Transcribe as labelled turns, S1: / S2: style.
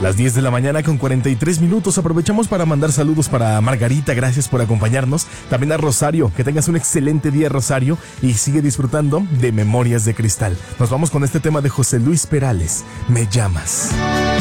S1: Las 10 de la mañana con 43 minutos. Aprovechamos para mandar saludos para Margarita, gracias por acompañarnos. También a Rosario, que tengas un excelente día, Rosario, y sigue disfrutando de Memorias de Cristal. Nos vamos con este tema de José Luis Perales, Me llamas.